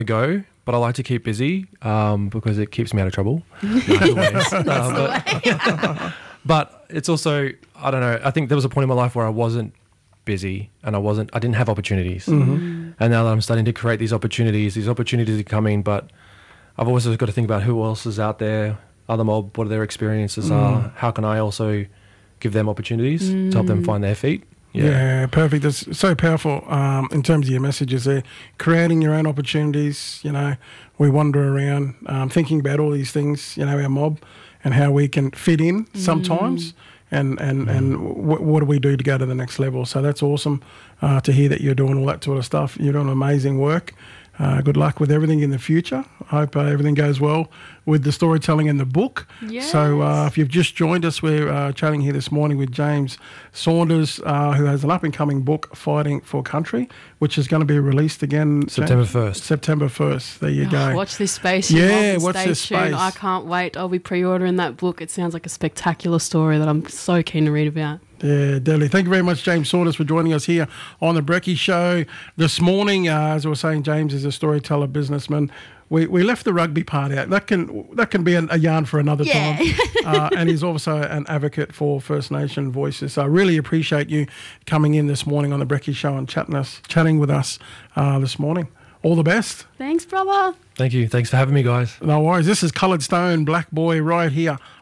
go, but I like to keep busy because it keeps me out of trouble. But it's also, I don't know, I think there was a point in my life where I wasn't busy and I didn't have opportunities. And now that I'm starting to create these opportunities are coming, but I've also got to think about who else is out there, other mob, what their experiences are, how can I also give them opportunities to help them find their feet. Yeah, perfect. That's so powerful in terms of your messages there. Creating your own opportunities, we wander around thinking about all these things, our mob, and how we can fit in sometimes and what do we do to go to the next level. So that's awesome to hear that you're doing all that sort of stuff. You're doing amazing work. Good luck with everything in the future. I hope everything goes well with the storytelling in the book. Yes. So if you've just joined us, we're chatting here this morning with James Saunders, who has an up-and-coming book, Fighting for Country, which is going to be released again September 1st. September 1st. There you go. Watch this space. Yeah, watch stay this tuned. space. I can't wait. I'll be pre-ordering that book. It sounds like a spectacular story that I'm so keen to read about. Yeah, definitely. Thank you very much, James Saunders, for joining us here on the Brekkie Show this morning. As I was saying, James is a storyteller, businessman. We left the rugby part out. That can be a yarn for another time. And he's also an advocate for First Nation voices. So I really appreciate you coming in this morning on the Brekkie Show and chatting with us this morning. All the best. Thanks, brother. Thank you. Thanks for having me, guys. No worries. This is Coloured Stone, Black Boy, right here